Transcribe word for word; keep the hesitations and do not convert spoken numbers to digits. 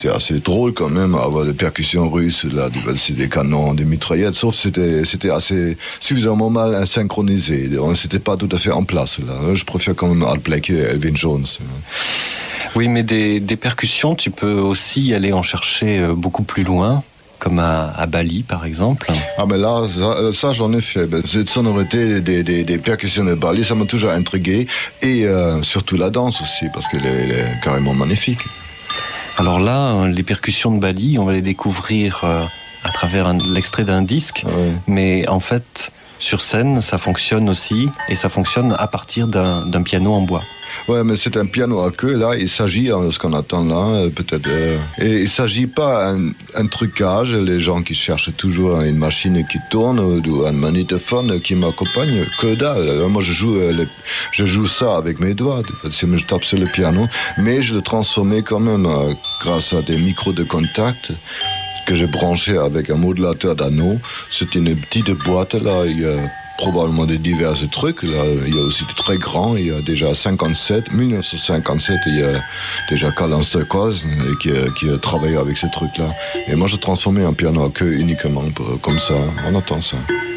C'était assez drôle quand même, avoir des percussions russes, là, des, des canons, des mitraillettes, sauf que c'était, c'était assez suffisamment mal synchronisé. C'était pas tout à fait en place, là. Je préfère quand même Art Blakey et Elvin Jones. Oui, mais des, des percussions, tu peux aussi aller en chercher beaucoup plus loin, comme à, à Bali, par exemple. Ah, mais là, ça, ça j'en ai fait. Ben, cette sonorité des, des, des percussions de Bali, ça m'a toujours intrigué. Et euh, surtout la danse aussi, parce qu'elle est, elle est carrément magnifique. Alors là, les percussions de Bali, on va les découvrir euh, à travers un, l'extrait d'un disque. Ouais. Mais en fait, sur scène, ça fonctionne aussi. Et ça fonctionne à partir d'un, d'un piano en bois. Ouais, mais c'est un piano à queue, là, il s'agit, ce qu'on attend là, peut-être, euh, et il s'agit pas un, un trucage, les gens qui cherchent toujours une machine qui tourne, ou un magnétophone qui m'accompagne, que dalle. Moi, je joue, les, je joue ça avec mes doigts, je tape sur le piano, mais je le transformais quand même euh, grâce à des micros de contact que j'ai branchés avec un modulateur d'anneau. C'est une petite boîte, là, il y a probablement des divers trucs. Là, il y a aussi des très grands. Il y a déjà cinquante-sept, dix-neuf cent cinquante-sept, il y a déjà Karl Stokoz qui, qui a travaillé avec ces trucs-là. Et moi, je transformais un piano à queue uniquement pour, comme ça. On entend ça.